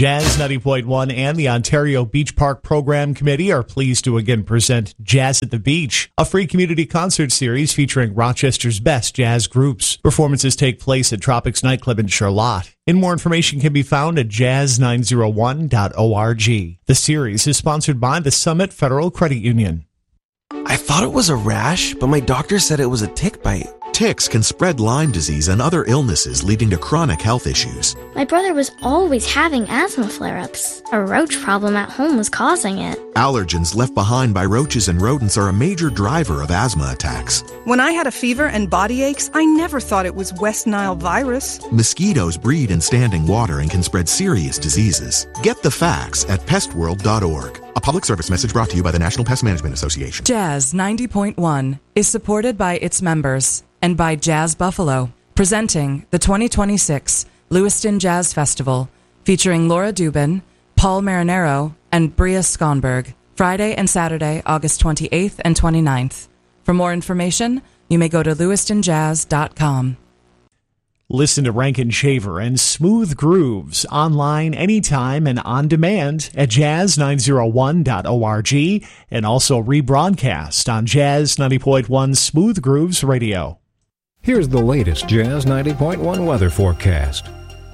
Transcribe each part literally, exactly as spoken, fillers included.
Jazz ninety point one and the Ontario Beach Park Program Committee are pleased to again present Jazz at the Beach, a free community concert series featuring Rochester's best jazz groups. Performances take place at Tropics Nightclub in Charlotte. And more information can be found at jazz nine oh one dot org. The series is sponsored by the Summit Federal Credit Union. I thought it was a rash, but my doctor said it was a tick bite. Ticks can spread Lyme disease and other illnesses, leading to chronic health issues. My brother was always having asthma flare-ups. A roach problem at home was causing it. Allergens left behind by roaches and rodents are a major driver of asthma attacks. When I had a fever and body aches, I never thought it was West Nile virus. Mosquitoes breed in standing water and can spread serious diseases. Get the facts at pest world dot org. A public service message brought to you by the National Pest Management Association. Jazz ninety point one is supported by its members and by Jazz Buffalo, presenting the twenty twenty-six Lewiston Jazz Festival, featuring Laura Dubin, Paul Marinero, and Bria Skonberg, Friday and Saturday, August twenty-eighth and twenty-ninth. For more information, you may go to lewiston jazz dot com. Listen to Rankin Shaver and Smooth Grooves online anytime and on demand at jazz nine oh one dot org and also rebroadcast on Jazz ninety point one Smooth Grooves Radio. Here's the latest Jazz ninety point one weather forecast.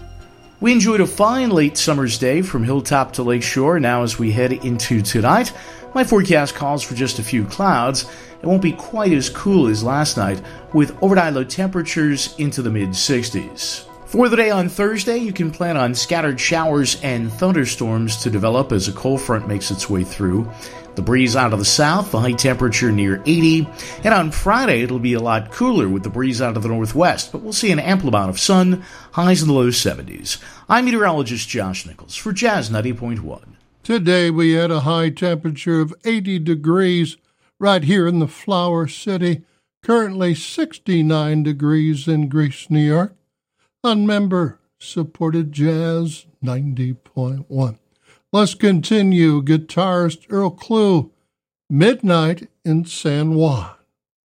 We enjoyed a fine late summer's day from hilltop to lakeshore. Now as we head into tonight, my forecast calls for just a few clouds. It won't be quite as cool as last night, with overnight low temperatures into the mid sixties. For the day on Thursday, you can plan on scattered showers and thunderstorms to develop as a cold front makes its way through. The breeze out of the south, the high temperature near eighty. And on Friday, it'll be a lot cooler with the breeze out of the northwest, but we'll see an ample amount of sun, highs in the low seventies. I'm meteorologist Josh Nichols for Jazz ninety point one. Today we had a high temperature of eighty degrees right here in the Flower City, currently sixty-nine degrees in Greece, New York. On member-supported Jazz ninety point one. Let's continue. Guitarist Earl Klugh, Midnight in San Juan.